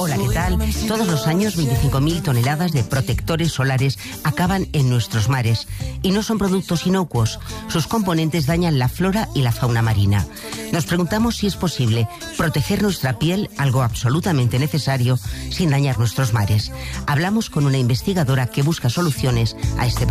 Hola, ¿qué tal? Todos los años 25.000 toneladas de protectores solares acaban en nuestros mares. Y no son productos inocuos. Sus componentes dañan la flora y la fauna marina. Nos preguntamos si es posible proteger nuestra piel, algo absolutamente necesario, sin dañar nuestros mares. Hablamos con una investigadora que busca soluciones a este problema.